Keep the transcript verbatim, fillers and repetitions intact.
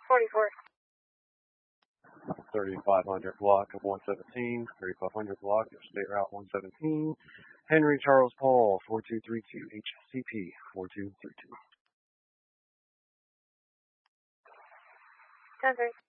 forty-four. thirty-five hundred block of one seventeen, thirty-five hundred block of State Route one seventeen, Henry Charles Paul, four two three two, H C P, four two three two. ten three.